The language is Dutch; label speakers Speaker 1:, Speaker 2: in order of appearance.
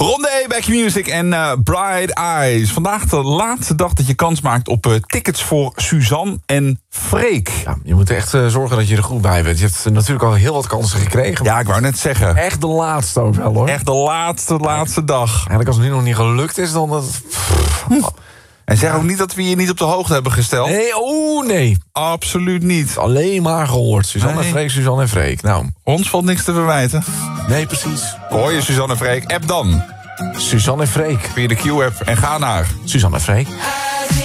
Speaker 1: Ronde E, Back Music en Bright Eyes. Vandaag de laatste dag dat je kans maakt op tickets voor Suzanne en Freek.
Speaker 2: Ja, je moet echt zorgen dat je er goed bij bent. Je hebt natuurlijk al heel wat kansen gekregen.
Speaker 1: Ja, ik wou net zeggen.
Speaker 2: Echt de laatste ook wel, hoor.
Speaker 1: Echt de laatste dag.
Speaker 2: Eigenlijk als het nu nog niet gelukt is, dan...
Speaker 1: En zeg ook niet dat we je niet op de hoogte hebben gesteld.
Speaker 2: Nee.
Speaker 1: Absoluut niet.
Speaker 2: Alleen maar gehoord. Suzanne en Freek, Suzanne en Freek. Nou,
Speaker 1: Ons valt niks te verwijten.
Speaker 2: nee, precies.
Speaker 1: Hoor je Suzanne en Freek? App dan
Speaker 2: Suzanne en Freek.
Speaker 1: via de Q-app en ga naar
Speaker 2: Suzanne en Freek.